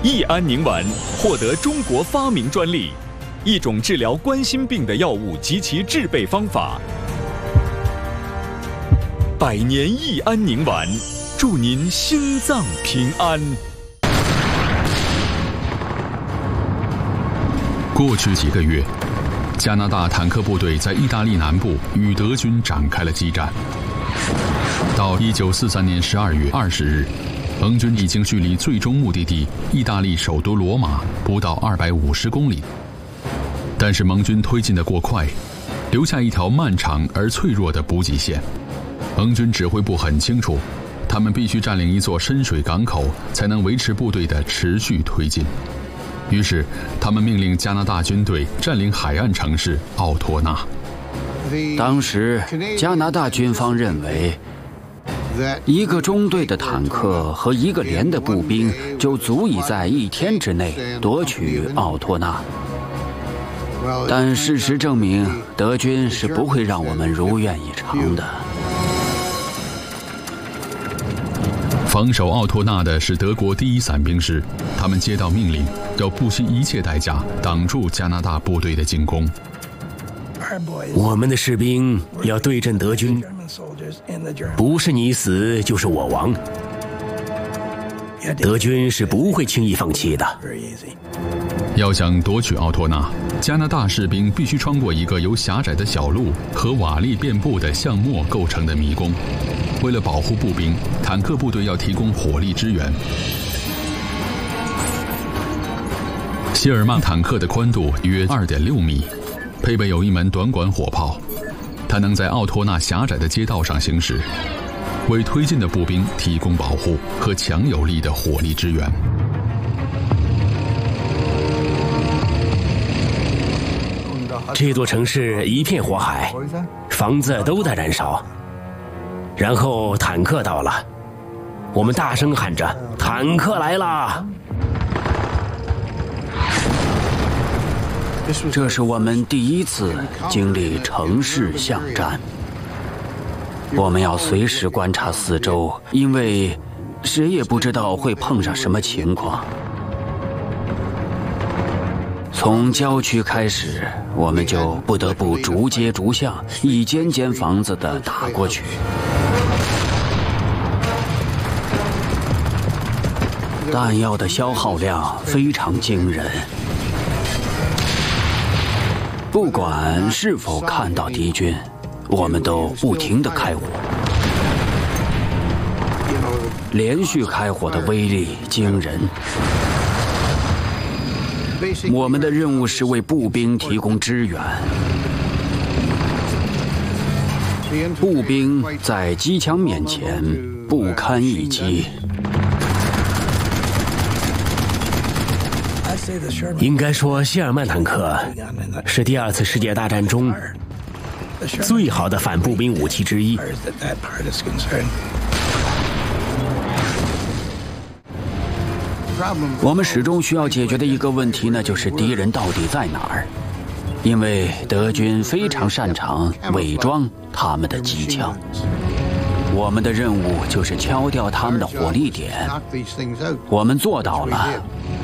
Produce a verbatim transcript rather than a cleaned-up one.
益安宁丸获得中国发明专利，一种治疗冠心病的药物及其制备方法。百年益安宁丸，祝您心脏平安。 过去几个月，加拿大坦克部队在意大利南部与德军展开了激战。到一九四三年十二月二十日，盟军已经距离最终目的地意大利首都罗马不到二百五十公里。但是盟军推进得过快，留下一条漫长而脆弱的补给线。盟军指挥部很清楚，他们必须占领一座深水港口，才能维持部队的持续推进。于是，他们命令加拿大军队占领海岸城市奥托纳。 当时，加拿大军方认为，一个中队的坦克和一个连的步兵就足以在一天之内夺取奥托纳。但事实证明，德军是不会让我们如愿以偿的。 防守奥托纳的是德国第一伞兵师，他们接到命令，要不惜一切代价挡住加拿大部队的进攻。 我们的士兵要对阵德军，不是你死就是我亡。德军是不会轻易放弃的。 要想夺取奥托纳，加拿大士兵必须穿过一个由狭窄的小路和瓦砾遍布的橡木构成的迷宫。为了保护步兵，坦克部队要提供火力支援。谢尔曼坦克的宽度约 二点六米，配备有一门短管火炮，它能在奥托纳狭窄的街道上行驶，为推进的步兵提供保护和强有力的火力支援。 这座城市一片火海，房子都在燃烧。然后坦克到了，我们大声喊着：“坦克来了！” 这是我们第一次经历城市巷战。我们要随时观察四周，因为谁也不知道会碰上什么情况。从郊区开始，我们就不得不逐街逐巷，一间间房子的打过去。弹药的消耗量非常惊人，不管是否看到敌军，我们都不停地开火。连续开火的威力惊人。我们的任务是为步兵提供支援。步兵在机枪面前不堪一击。 应该说，谢尔曼坦克是第二次世界大战中最好的反步兵武器之一。 我们始终需要解决的一个问题呢，就是敌人到底在哪儿？因为德军非常擅长伪装他们的机枪。我们的任务就是敲掉他们的火力点。我们做到了，